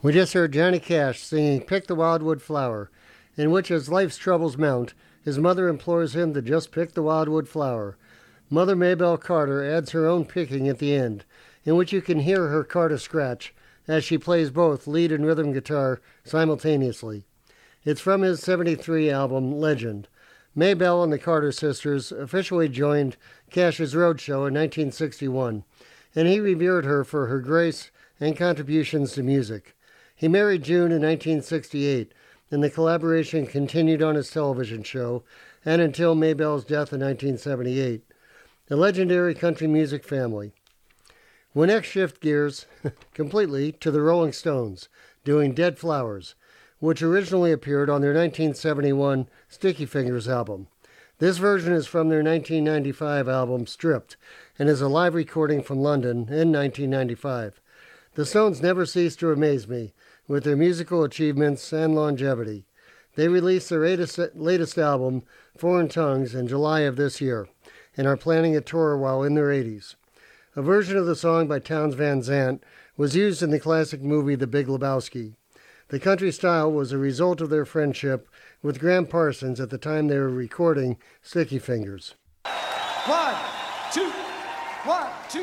We just heard Johnny Cash singing Pick the Wildwood Flower, in which, as life's troubles mount, his mother implores him to just pick the wildwood flower. Mother Maybelle Carter adds her own picking at the end, in which you can hear her Carter scratch as she plays both lead and rhythm guitar simultaneously. It's from his '73 album, Legend. Maybelle and the Carter sisters officially joined Cash's Roadshow in 1961, and he revered her for her grace and contributions to music. He married June in 1968, and the collaboration continued on his television show and until Maybelle's death in 1978. A legendary country music family. We next shift gears completely to the Rolling Stones, doing Dead Flowers, which originally appeared on their 1971 Sticky Fingers album. This version is from their 1995 album Stripped, and is a live recording from London in 1995. The Stones never cease to amaze me with their musical achievements and longevity. They released their latest album, Foreign Tongues, in July of this year, and are planning a tour while in their 80s. A version of the song by Townes Van Zandt was used in the classic movie The Big Lebowski. The country style was a result of their friendship with Graham Parsons at the time they were recording Sticky Fingers. One, two, one, two.